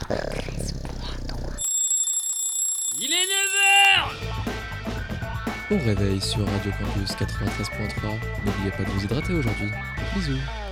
Il est 9h. Bon réveil sur Radio Campus 93.3. N'oubliez pas de vous hydrater aujourd'hui. Bisous.